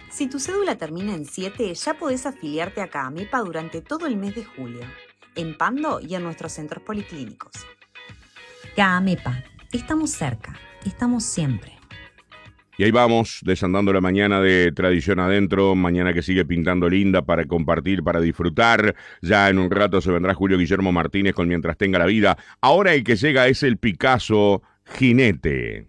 Si tu cédula termina en 7, ya podés afiliarte a CAAMEPA durante todo el mes de julio, en Pando y en nuestros centros policlínicos. CAAMEPA, estamos cerca, estamos siempre. Y ahí vamos, desandando la mañana de Tradición Adentro, mañana que sigue pintando linda para compartir, para disfrutar. Ya en un rato se vendrá Julio Guillermo Martínez con Mientras tenga la vida. Ahora el que llega es el Picasso Jinete.